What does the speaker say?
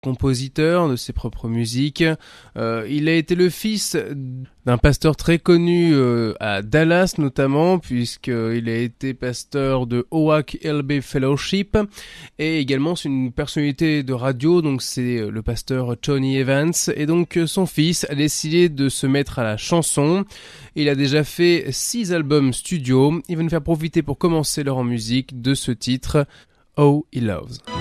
compositeur de ses propres musiques. Il a été le fils d'un pasteur très connu à Dallas notamment, puisqu'il a été pasteur de Oak LB Fellowship, et également c'est une personnalité de radio, donc c'est le pasteur Tony Evans, et donc son fils a décidé de se mettre à la chanson. Il a déjà fait 6 albums studio. Il va nous faire profiter pour commencer leur en musique de ce titre Oh He Loves.